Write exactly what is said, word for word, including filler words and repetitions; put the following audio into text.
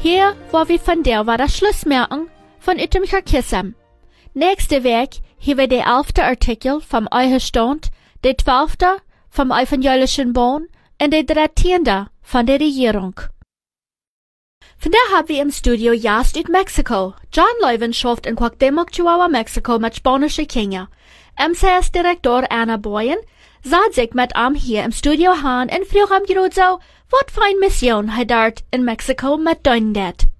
Hier, wo wir von der war das Schlussmerken von item Kissam. Nächste Weg hier wir der elfte Artikel vom Eugestand, der zwölfte vom evangelischen Bund und der dreizehnte von der Regierung. Vandaag haben wir im Studio Jast uit Mexiko. John Leuven schafft in Cuauhtémoc, Chihuahua, Mexiko mit spanische Kinder. M C S-Direktor Anna Boyen sagt sich mit ihm hier im Studio han und früher am Gerät so, wat für eine Mission hat dort in Mexiko mit deinen dat.